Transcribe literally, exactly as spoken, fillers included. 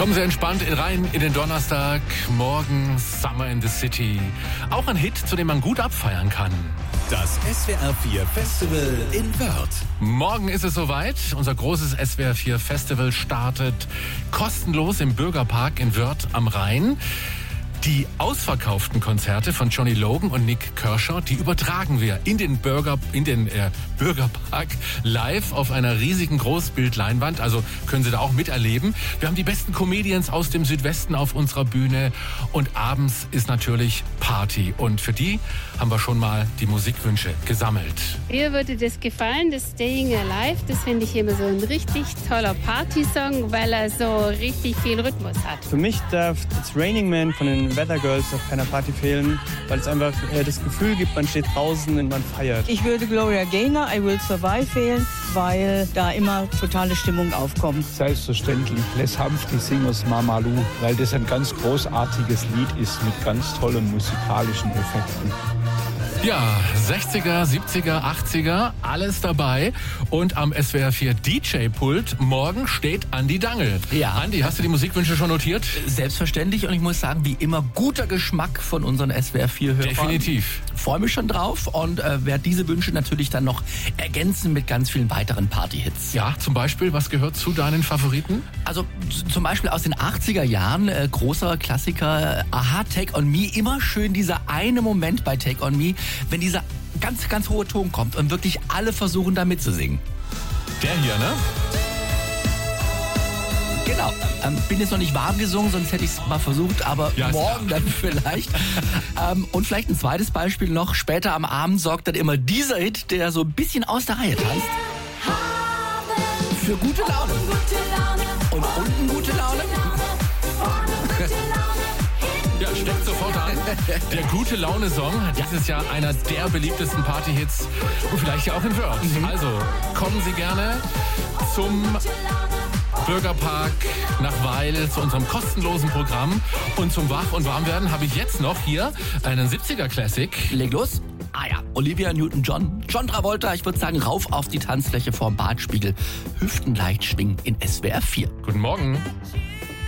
Kommen Sie entspannt rein in den Donnerstag. Morgen Summer in the City. Auch ein Hit, zu dem man gut abfeiern kann. Das S W R vier Festival in Wörth. Morgen ist es soweit. Unser großes S W R vier Festival startet kostenlos im Bürgerpark in Wörth am Rhein. Die ausverkauften Konzerte von Johnny Logan und Nik Kershaw, die übertragen wir in den, Burger, in den äh, Bürgerpark live auf einer riesigen Großbildleinwand. Also können Sie da auch miterleben. Wir haben die besten Comedians aus dem Südwesten auf unserer Bühne. Und abends ist natürlich Party. Und für die haben wir schon mal die Musikwünsche gesammelt. Mir würde das gefallen, das Staying Alive. Das finde ich immer so ein richtig toller Partysong, weil er so richtig viel Rhythmus hat. Für mich darf It's Raining Man von den Weather Girls auf keiner Party fehlen, weil es einfach äh, das Gefühl gibt, man steht draußen und man feiert. Ich würde Gloria Gaynor, I Will Survive wählen, weil da immer totale Stimmung aufkommt. Selbstverständlich Les Humphrey Singers Mama Lou, weil das ein ganz großartiges Lied ist mit ganz tollen musikalischen Effekten. Ja, sechziger, siebziger, achtziger, alles dabei. Und am S W R vier D J-Pult morgen steht Andi Dangl. Ja. Andi, hast du die Musikwünsche schon notiert? Selbstverständlich, und ich muss sagen, wie immer guter Geschmack von unseren S W R vier Hörern. Definitiv. Freue mich schon drauf und äh, werde diese Wünsche natürlich dann noch ergänzen mit ganz vielen weiteren Party-Hits. Ja, zum Beispiel, was gehört zu deinen Favoriten? Also z- zum Beispiel aus den achtziger Jahren, äh, großer Klassiker, äh, Aha, Take on Me. Immer schön dieser eine Moment bei Take on Me, wenn dieser ganz, ganz hohe Ton kommt und wirklich alle versuchen, da mitzusingen. Der hier, ne? Genau. Ähm, bin jetzt noch nicht warm gesungen, sonst hätte ich es mal versucht, aber Ja, morgen dann vielleicht. ähm, und vielleicht ein zweites Beispiel noch. Später am Abend sorgt dann immer dieser Hit, der so ein bisschen aus der Reihe tanzt. Für gute Laune. Und unten gute Laune. Ja, steckt sofort an. Der gute Laune-Song, dieses Jahr einer der beliebtesten Party-Hits und vielleicht ja auch in Wörth. Mhm. Also kommen Sie gerne zum Bürgerpark nach Weil zu unserem kostenlosen Programm. Und zum Wach- und Warmwerden habe ich jetzt noch hier einen siebziger-Classic. Leg los. Ah ja, Olivia Newton-John, John Travolta, ich würde sagen, rauf auf die Tanzfläche vorm Badspiegel. Hüften leicht schwingen in S W R vier. Guten Morgen.